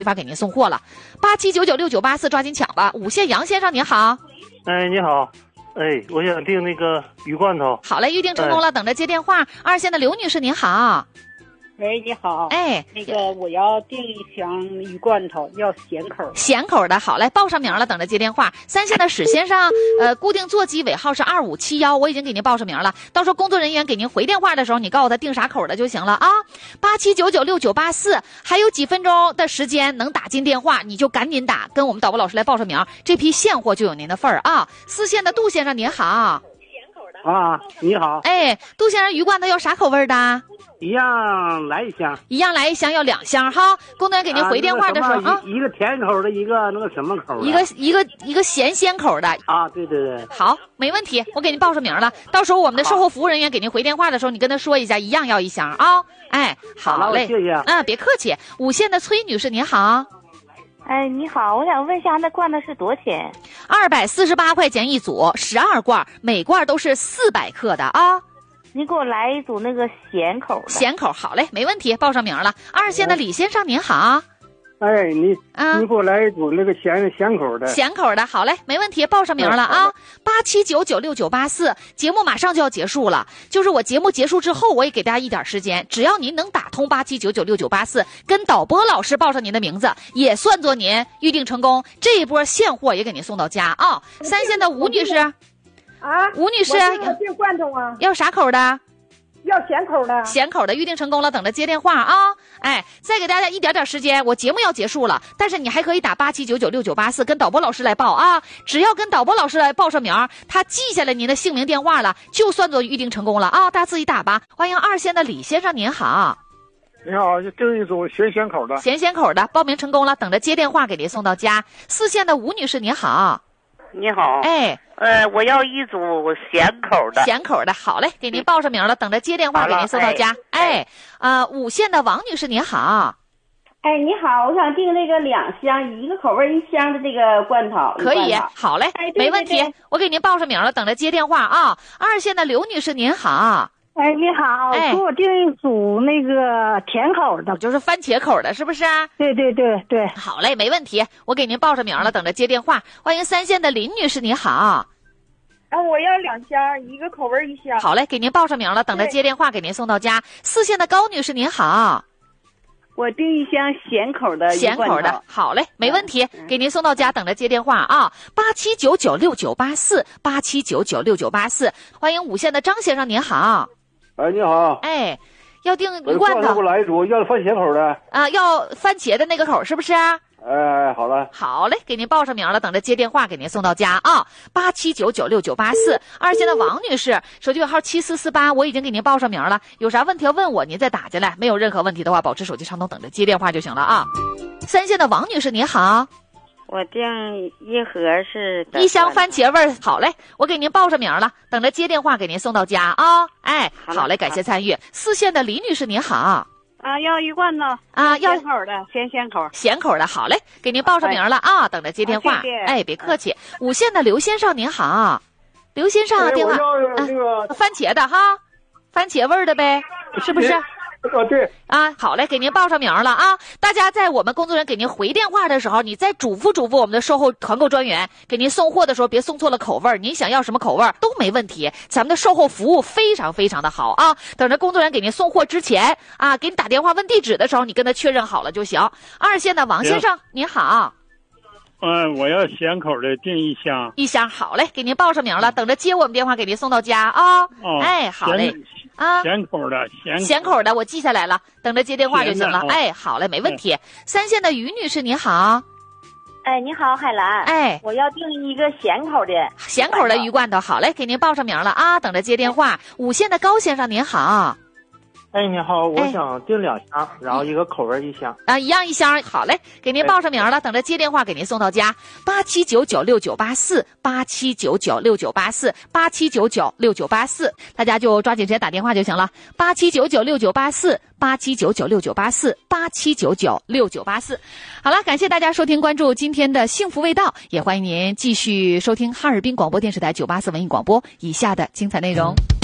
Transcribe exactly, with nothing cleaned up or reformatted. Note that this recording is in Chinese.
没法给您送货了。八七九九六九八四，抓紧抢吧！五线杨先生您好。 哎，你好。哎，我想订那个鱼罐头。 好嘞，预定成功了，哎、等着接电话。二线的刘女士您好。 喂，你好。 哎， 那个我要订一箱鱼罐头，要咸口。 咸口的，好嘞，报上名了，等着接电话。三线的史先生，呃，固定座机尾号是二五七幺，我已经给您报上名了。到时候工作人员给您回电话的时候，你告诉他订啥口的就行了啊。八七九九六九八四，还有几分钟的时间能打进电话，你就赶紧打，跟我们导播老师来报上名，这批现货就有您的份儿啊。四线的杜先生您好。 啊，你好。 哎，杜先生，鱼罐头要啥口味的？ 一样来一箱， 一样来一箱，要两箱哈。工作人员给您回电话的时候啊， 一个甜口的，一个那个什么口的， 一个一个一个咸鲜口的啊，对对对， 好，没问题，我给您报上名了。到时候我们的售后服务人员给您回电话的时候，你跟他说一下，一样要一箱啊。哎，好嘞， 谢谢。 嗯，别客气。五线的崔女士您好。 哎，你好，我想问一下，那罐头是多少钱？ 二百四十八块钱一组，十二罐，每罐都是四百克的啊。 你给我来一组那个咸口的。 咸口，好嘞，没问题，报上名了。二线的李先生您好。 哎，你啊， 你给我来一组那个咸咸口的。 咸口的，好嘞，没问题，报上名了啊。八七九九六九八四，节目马上就要结束了，就是我节目结束之后，我也给大家一点时间，只要您能打通八七九九六九八四，跟导播老师报上您的名字，也算作您预定成功，这一波现货也给您送到家啊。三线的吴女士。 啊， 吴女士， 要订罐头啊？ 要啥口的？ 要咸口的。 咸口的，预定成功了，等着接电话啊！哎，再给大家一点点时间，我节目要结束了，但是你还可以打八七九九六九八四跟导播老师来报啊！只要跟导播老师来报上名，他记下来您的姓名电话了，就算作预定成功了啊！大家自己打吧。欢迎二线的李先生您好。 你好，订一组咸咸口的。 咸咸口的，报名成功了，等着接电话给您送到家。四线的吴女士您好。 你好， 哎， 呃，我要一组咸口的。 咸口的，好嘞，给您报上名了，等着接电话给您送到家。哎，呃，五线的王女士您好。 哎，你好，我想订那个两箱，一个口味一箱的这个罐头。 可以，好嘞， 哎、对对对， 没问题，我给您报上名了，等着接电话啊。二线的刘女士您好。 哎，你好， 哎、 给我订一组那个甜口的， 就是番茄口的，是不是？ 对对对对。 好嘞，没问题，我给您报上名了，等着接电话。欢迎三线的林女士，你好。 啊，我要两箱，一个口味一箱。 好嘞，给您报上名了，等着接电话给您送到家。四线的高女士，您好。 我订一箱咸口的， 咸口的，好嘞，没问题，嗯、给您送到家，等着接电话啊。八七九九六九八四，八七九九六九八四。欢迎五线的张先生，您好。 哎，你好。 哎，要订鱼罐头。 给我来一组，要番茄口的。 啊，要番茄的那个口，是不是？ 哎，好了。 好嘞，给您报上名了，等着接电话给您送到家啊。八七九九六九八四。二线的王女士，手机尾号七四四八，我已经给您报上名了，有啥问题要问我，您再打进来。没有任何问题的话，保持手机畅通，等着接电话就行了啊。三线的王女士，你好。 我订一盒是一箱番茄味儿，好嘞，我给您报上名了，等着接电话给您送到家啊。哎，好嘞，感谢参与。四线的李女士您好。 啊，要鱼罐头啊，要咸口的，咸咸口， 咸口的，好嘞，给您报上名了啊，等着接电话。 谢谢哎，别客气。五线的刘先生您好，刘先生、 哎、 电话那个、 啊、番茄的哈，番茄味儿的呗，是不是？ 啊，对啊，好嘞，给您报上名了啊！大家在我们工作人员给您回电话的时候，你再嘱咐嘱咐我们的售后团购专员，给您送货的时候别送错了口味儿，您想要什么口味儿都没问题，咱们的售后服务非常非常的好啊！等着工作人员给您送货之前啊，给你打电话问地址的时候，你跟他确认好了就行。二线的王先生您好。 嗯，我要咸口的，订一箱。 一箱，好嘞，给您报上名了，等着接我们电话给您送到家啊。 哦， 哎，好嘞。啊， 咸口的，咸口咸口的，我记下来了，等着接电话就行了。 哦、 哎，好嘞，没问题。三线的于女士，你好。 哎，你好，海兰。 哎， 我要订一个咸口的。 咸口的鱼罐头，好嘞，给您报上名了啊，等着接电话。五线的高先生，您好。 哎，你好，我想订两箱，哎、然后一个口味一箱。 啊，一样一箱，好嘞，给您报上名了，哎、等着接电话给您送到家。八七九九六九八四，八七九九六九八四，八七九九六九八四，大家就抓紧时间打电话就行了。八七九九六九八四，八七九九六九八四，八七九九六九八四。好了，感谢大家收听关注今天的幸福味道，也欢迎您继续收听哈尔滨广播电视台九八四文艺广播以下的精彩内容。